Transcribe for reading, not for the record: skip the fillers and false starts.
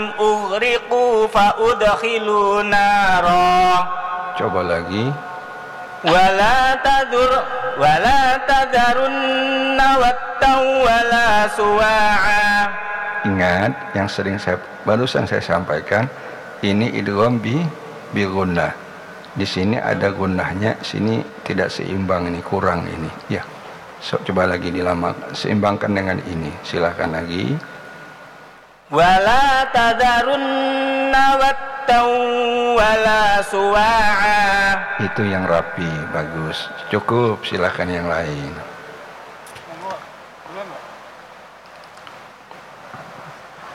ughriqu fa udkhilu nara. Coba lagi. Wala tadarunna wattaw wala suwa'a. Ingat yang barusan saya sampaikan, ini idgham bi gunnah. Di sini ada gunnahnya, sini tidak seimbang, ini kurang ini. Ya. Coba lagi seimbangkan dengan ini. Silakan lagi. Wala tadarunna wattaw wala suwa'a. Itu yang rapi, bagus. Cukup, silakan yang lain.